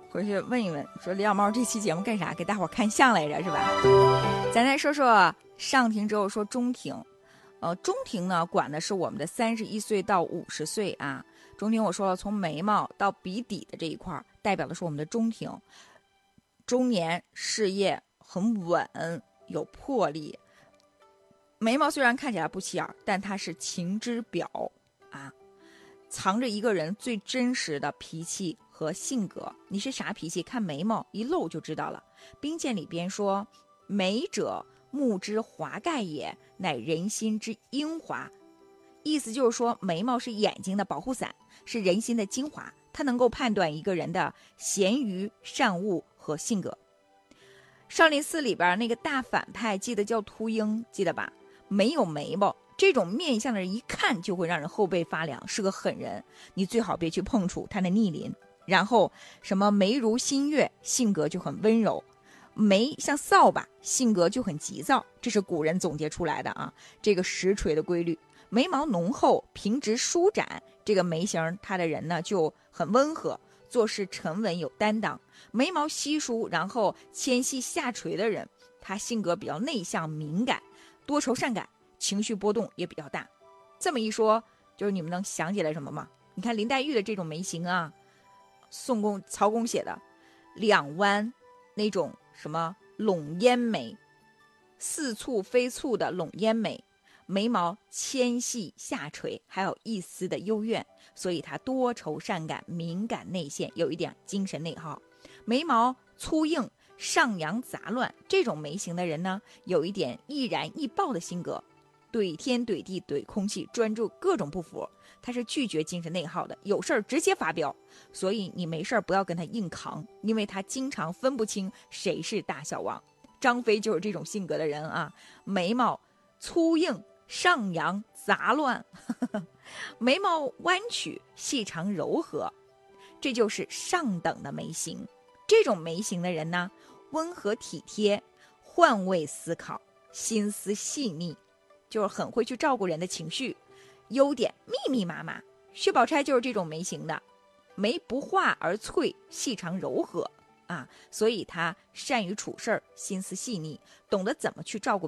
回去问一问，说李小猫这期节目干啥？给大伙看相来着是吧？咱再说说上庭之后说中庭，中庭呢管的是我们的31岁到50岁啊。中庭我说了，从眉毛到鼻底的这一块代表的是我们的中庭，中年事业很稳，有魄力。眉毛虽然看起来不起眼，但它是情之表啊，藏着一个人最真实的脾气和性格。你是啥脾气？看眉毛一露就知道了。兵谏里边说，眉者目之华盖也，乃人心之英华。意思就是说，眉毛是眼睛的保护伞，是人心的精华，它能够判断一个人的贤愚善恶和性格。少林寺里边那个大反派记得叫秃鹰，记得吧？没有眉毛，这种面相的人一看就会让人后背发凉，是个狠人，你最好别去碰触他的逆鳞。然后什么眉如新月，性格就很温柔，眉像扫把，性格就很急躁，这是古人总结出来的啊，这个实锤的规律。眉毛浓厚平直舒展，这个眉形他的人呢就很温和，做事沉稳有担当。眉毛稀疏然后纤细下垂的人，他性格比较内向敏感，多愁善感，情绪波动也比较大。这么一说，就是你们能想起来什么吗？你看林黛玉的这种眉形啊，曹公写的两弯那种什么拢烟眉，似蹙非蹙的拢烟眉，眉毛纤细下垂，还有一丝的幽怨，所以他多愁善感，敏感内陷，有一点精神内耗。眉毛粗硬上扬杂乱，这种眉形的人呢，有一点易燃易爆的性格，怼天怼地怼空气，专注各种不服，他是拒绝精神内耗的，有事儿直接发飙。所以你没事儿不要跟他硬扛，因为他经常分不清谁是大小王。张飞就是这种性格的人啊，眉毛粗硬上扬杂乱眉毛弯曲细长柔和，这就是上等的眉形。这种眉形的人呢，温和体贴，换位思考，心思细腻，就是很会去照顾人的情绪。优点密密麻麻，薛宝钗就是这种眉形的，眉不画而翠，细长柔和啊，所以她善于处事，心思细腻，懂得怎么去照顾